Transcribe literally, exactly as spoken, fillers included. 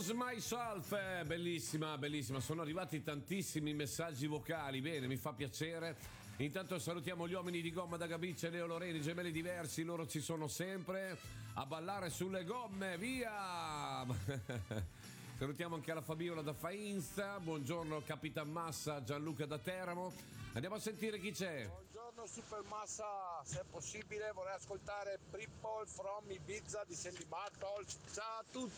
Lose Myself, eh, bellissima, bellissima. Sono arrivati tantissimi messaggi vocali. Bene, mi fa piacere. Intanto salutiamo gli uomini di gomma da Gabicce, Leo Loreni, gemelli diversi. Loro ci sono sempre a ballare sulle gomme. Via! Salutiamo anche la Fabiola da Fainsta. Buongiorno Capitan Massa, Gianluca da Teramo. Andiamo a sentire chi c'è. Buongiorno Supermassa, se è possibile vorrei ascoltare People from Ibiza di Sandy Bartol. Ciao a tutti.